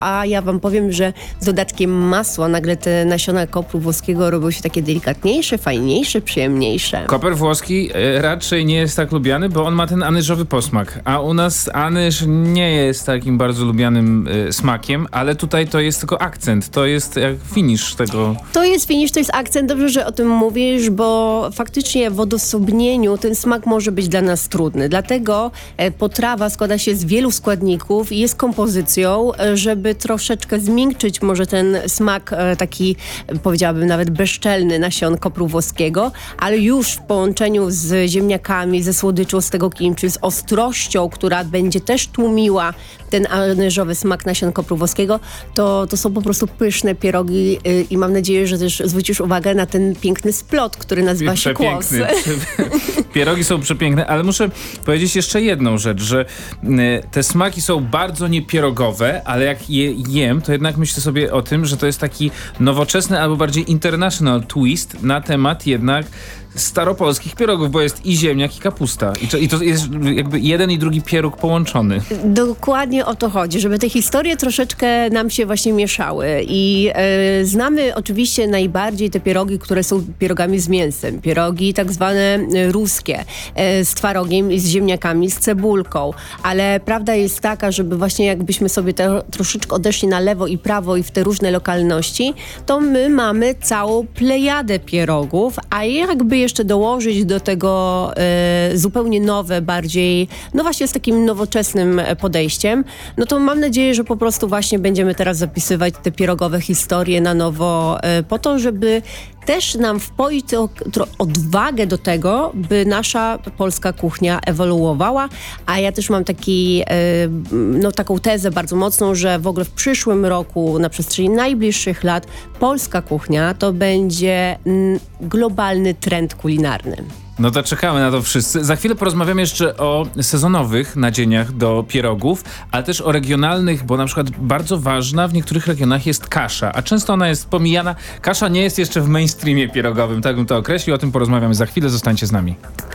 a ja wam powiem, że z dodatkiem masła nagle te nasiona kopru włoskiego robią się takie delikatniejsze, fajniejsze, przyjemniejsze. Koper włoski raczej nie jest tak lubiany, bo on ma ten anyżowy posmak, a u nas anyż nie jest takim bardzo lubianym smakiem, ale tutaj to jest tylko akcent, to jest jak finisz tego. To jest finisz, to jest akcent, dobrze, że o tym mówisz, bo faktycznie w odosobnieniu ten smak może być dla nas trudny, dlatego potrawa składa się z wielu składników i jest kompozycją, żeby troszeczkę zmiękczyć może ten smak taki, powiedziałabym nawet bezczelny nasion kopru włoskiego, ale już w połączeniu z ziemniakami, ze słodyczą z tego kimchi, z ostrością, która będzie też tłumiła ten anyżowy smak nasion kopru włoskiego, to są po prostu pyszne pierogi i mam nadzieję, że też zwrócisz uwagę na ten piękny splot, który nazywa się kłos. Pierogi są przepiękne, ale muszę powiedzieć jeszcze jedną rzecz, że te smaki są bardzo niepierogowe, ale jak je jem, to jednak myślę sobie o tym, że to jest taki nowoczesny albo bardziej international twist na temat jednak staropolskich pierogów, bo jest i ziemniak, i kapusta. I to jest jakby jeden i drugi pieróg połączony. Dokładnie o to chodzi, żeby te historie troszeczkę nam się właśnie mieszały. I znamy oczywiście najbardziej te pierogi, które są pierogami z mięsem. Pierogi tak zwane ruskie, z twarogiem i z ziemniakami, z cebulką. Ale prawda jest taka, żeby właśnie jakbyśmy sobie troszeczkę odeszli na lewo i prawo i w te różne lokalności, to my mamy całą plejadę pierogów, a jakby jeszcze dołożyć do tego zupełnie nowe, bardziej, no właśnie z takim nowoczesnym podejściem, no to mam nadzieję, że po prostu właśnie będziemy teraz zapisywać te pierogowe historie na nowo po to, żeby też nam wpoić odwagę do tego, by nasza polska kuchnia ewoluowała, a ja też mam taką tezę bardzo mocną, że w ogóle w przyszłym roku, na przestrzeni najbliższych lat, polska kuchnia to będzie globalny trend kulinarny. No to czekamy na to wszyscy. Za chwilę porozmawiamy jeszcze o sezonowych nadzieniach do pierogów, ale też o regionalnych, bo na przykład bardzo ważna w niektórych regionach jest kasza, a często ona jest pomijana. Kasza nie jest jeszcze w mainstreamie pierogowym, tak bym to określił. O tym porozmawiamy za chwilę. Zostańcie z nami.